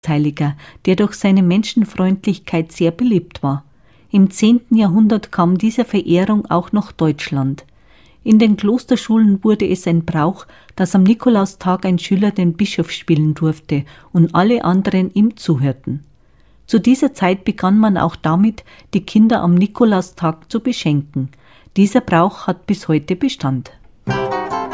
Heiliger, der durch seine Menschenfreundlichkeit sehr beliebt war. Im 10. Jahrhundert kam diese Verehrung auch nach Deutschland. In den Klosterschulen wurde es ein Brauch, dass am Nikolaustag ein Schüler den Bischof spielen durfte und alle anderen ihm zuhörten. Zu dieser Zeit begann man auch damit, die Kinder am Nikolaustag zu beschenken. Dieser Brauch hat bis heute Bestand.